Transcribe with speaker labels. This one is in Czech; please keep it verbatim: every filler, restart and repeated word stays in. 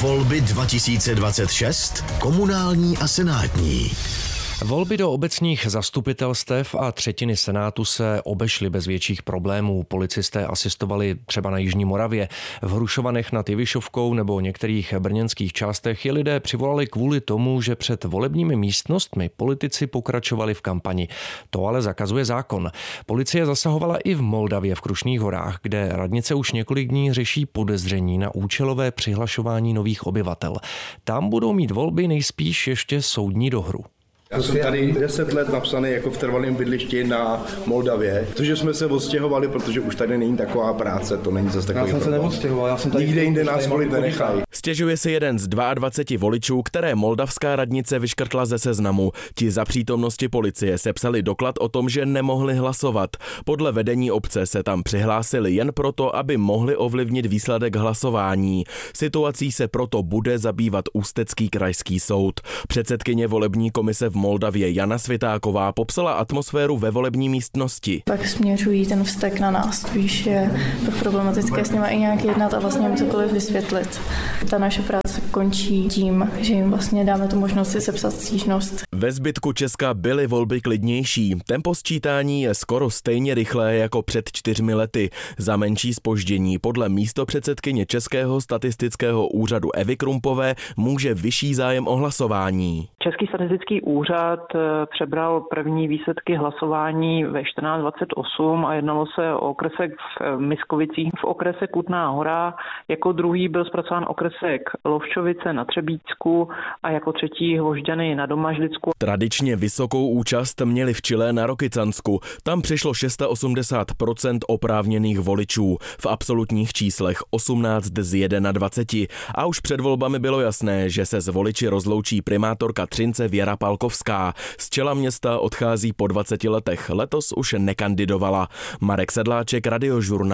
Speaker 1: Volby dva tisíce dvacet šest, komunální a senátní.
Speaker 2: Volby do obecních zastupitelstev a třetiny senátu se obešly bez větších problémů. Policisté asistovali třeba na Jižní Moravě. V Hrušovanech nad Jevišovkou nebo některých brněnských částech je lidé přivolali kvůli tomu, že před volebními místnostmi politici pokračovali v kampani. To ale zakazuje zákon. Policie zasahovala i v Moldavě v Krušných horách, kde radnice už několik dní řeší podezření na účelové přihlašování nových obyvatel. Tam budou mít volby nejspíš ještě soudní dohru.
Speaker 3: Já jsem tady deset let napsaný jako v trvalém bydlišti na Moldavě, protože jsme se odstěhovali, protože už tady není taková práce, to není zase takový.
Speaker 4: Já jsem se neodstěhoval, já jsem tady...
Speaker 3: Nikde jinde nás volit nenechají.
Speaker 5: Stěžuje si jeden z dvaceti dvou voličů, které moldavská radnice vyškrtla ze seznamu. Ti za přítomnosti policie sepsali doklad o tom, že nemohli hlasovat. Podle vedení obce se tam přihlásili jen proto, aby mohli ovlivnit výsledek hlasování. Situací se proto bude zabývat Ústecký krajský soud. Předsedkyně volební komise v Moldavě Jana Svitáková popsala atmosféru ve volební místnosti.
Speaker 6: Tak směřují ten vztek na nás, spíš je to problematické s nimi i nějak jednat a vlastně jim cokoliv vysvětlit. Ta naše práce končí tím, že jim vlastně dáme tu možnost si sepsat stížnost.
Speaker 5: Ve zbytku Česka byly volby klidnější. Tempo sčítání je skoro stejně rychlé jako před čtyřmi lety. Za menší zpoždění podle místopředsedkyně Českého statistického úřadu Evy Krumpové může vyšší zájem o hlasování.
Speaker 7: Český statistický úřad přebral první výsledky hlasování ve čtrnáct dvacet osm a jednalo se o okresek v Miskovicích, v okrese Kutná Hora. Jako druhý byl zpracován okresek Lovčovice na Třebíčsku a jako třetí Hvožďany na Domažlicku.
Speaker 5: Tradičně vysokou účast měli v Čile na Rokycansku. Tam přišlo osmdesát šest procent oprávněných voličů. V absolutních číslech osmnáct z dvaceti jedna. A už před volbami bylo jasné, že se s voliči rozloučí primátorka Třince Věra Palkovská. Z čela města odchází po dvaceti letech. Letos už nekandidovala. Marek Sedláček, Radiožurnál.